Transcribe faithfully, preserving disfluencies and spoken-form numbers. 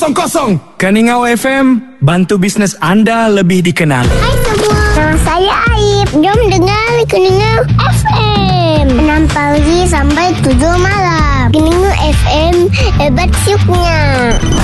kosong kosong. Keningau F M, bantu bisnes anda lebih dikenali. Hai semua, nama saya Aib. Jom dengar Keningau F M enam pagi sampai tujuh malam. Keningau F M, hebat siuknya.